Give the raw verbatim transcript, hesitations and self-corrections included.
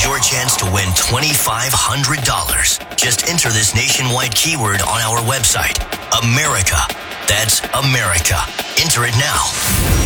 your chance to win twenty-five hundred dollars. Just enter this nationwide keyword on our website, America. That's America. Enter it now.